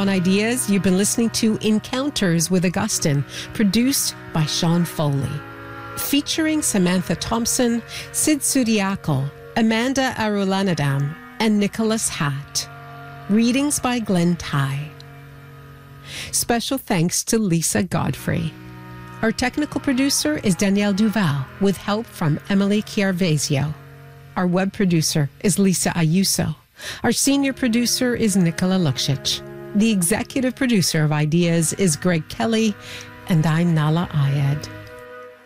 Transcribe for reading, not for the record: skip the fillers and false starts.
on Ideas, you've been listening to Encounters with Augustine, produced by Sean Foley. Featuring Samantha Thompson, Sid Sudiakal, Amanda Arulanadam, and Nicholas Hatt. Readings by Glenn Ty. Special thanks to Lisa Godfrey. Our technical producer is Danielle Duval, with help from Emily Chiarvesio. Our web producer is Lisa Ayuso. Our senior producer is Nicola Luksic. The executive producer of Ideas is Greg Kelly, and I'm Nala Ayed.